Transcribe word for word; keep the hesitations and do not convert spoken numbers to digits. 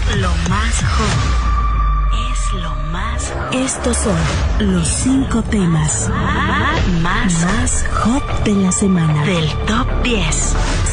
lo más hot. Es lo más hot. Estos son los cinco temas más, más hot de la semana. Del top diez.